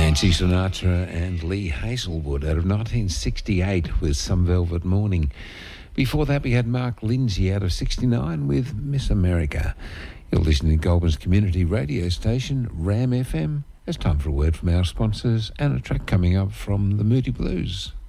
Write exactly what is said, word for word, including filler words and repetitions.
Nancy Sinatra and Lee Hazelwood out of nineteen sixty-eight with Some Velvet Morning. Before that we had Mark Lindsay out of sixty-nine with Miss America. You're listening to Goulburn's community radio station, Ram F M. It's time for a word from our sponsors and a track coming up from the Moody Blues.